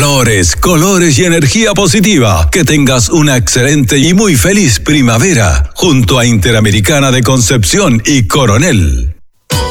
Flores, colores y energía positiva. Que tengas una excelente y muy feliz primavera junto a Interamericana de Concepción y Coronel.